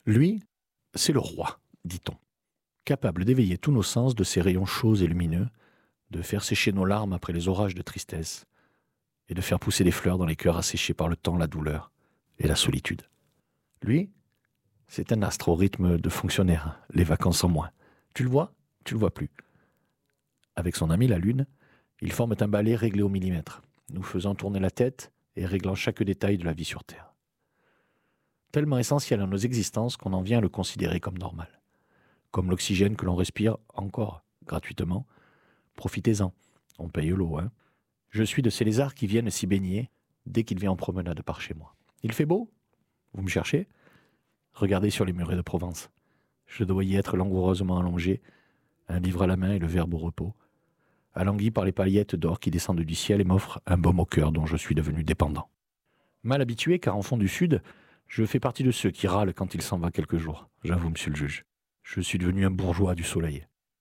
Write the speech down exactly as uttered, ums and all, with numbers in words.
Lui, c'est le roi, dit-on, capable d'éveiller tous nos sens de ses rayons chauds et lumineux, de faire sécher nos larmes après les orages de tristesse, et de faire pousser des fleurs dans les cœurs asséchés par le temps, la douleur et la solitude. Lui, c'est un astre au rythme de fonctionnaire, les vacances en moins. Tu le vois, tu le vois plus. Avec son ami la Lune, ils forment un balai réglé au millimètre, nous faisant tourner la tête et réglant chaque détail de la vie sur Terre. Tellement essentiel à nos existences qu'on en vient à le considérer comme normal. Comme l'oxygène que l'on respire encore, gratuitement. Profitez-en, on paye l'eau, hein. Je suis de ces lézards qui viennent s'y baigner dès qu'il vient en promenade par chez moi. Il fait beau ? Vous me cherchez ? Regardez sur les murets de Provence. Je dois y être langoureusement allongé, un livre à la main et le verbe au repos, alangui par les paillettes d'or qui descendent du ciel et m'offrent un baume au cœur dont je suis devenu dépendant. Mal habitué, car enfant du Sud, je fais partie de ceux qui râlent quand il s'en va quelques jours. J'avoue, monsieur le juge. Je suis devenu un bourgeois du soleil.